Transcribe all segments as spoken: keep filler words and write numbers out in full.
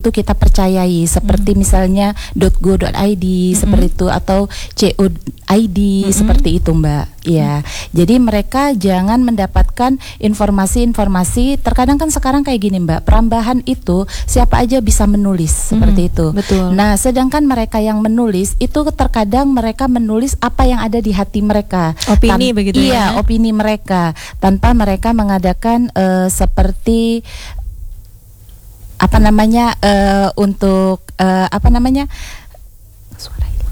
itu kita percayai, seperti mm. misalnya .go dot i d mm-hmm. seperti itu, atau co dot i d mm-hmm. seperti itu Mbak. Ya, mm. jadi mereka jangan mendapatkan informasi-informasi. Terkadang kan sekarang kayak gini Mbak, perambahan itu siapa aja bisa menulis seperti mm. itu. Betul. Nah, sedangkan mereka yang menulis itu terkadang mereka menulis apa yang ada di hati mereka, opini Tan- begitu iya, ya. opini mereka, tanpa mereka mengadakan uh, seperti apa namanya uh, untuk uh, apa namanya suara hilang.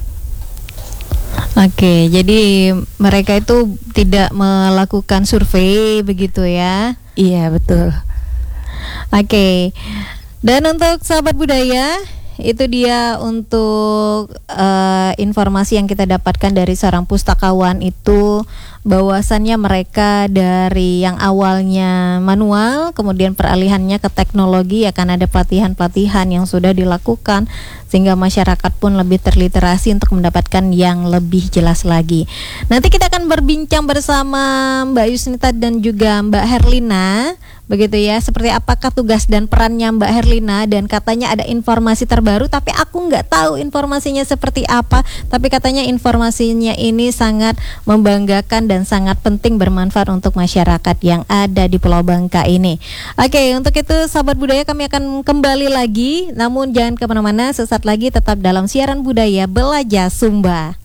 Oke, jadi mereka itu tidak melakukan survei begitu ya? Iya, betul. Oke. Dan untuk sahabat budaya, itu dia untuk uh, informasi yang kita dapatkan dari seorang pustakawan itu, bahwasannya mereka dari yang awalnya manual kemudian peralihannya ke teknologi, akan ada pelatihan-pelatihan yang sudah dilakukan sehingga masyarakat pun lebih terliterasi untuk mendapatkan yang lebih jelas lagi. Nanti kita akan berbincang bersama Mbak Yusnita dan juga Mbak Herlina, begitu ya, seperti apakah tugas dan perannya Mbak Herlina, dan katanya ada informasi terbaru tapi aku nggak tahu informasinya seperti apa, tapi katanya informasinya ini sangat membanggakan dan sangat penting, bermanfaat untuk masyarakat yang ada di Pulau Bangka ini. Oke, untuk itu sahabat budaya, kami akan kembali lagi, namun jangan kemana-mana, sesaat lagi tetap dalam siaran budaya Belajar Sumba.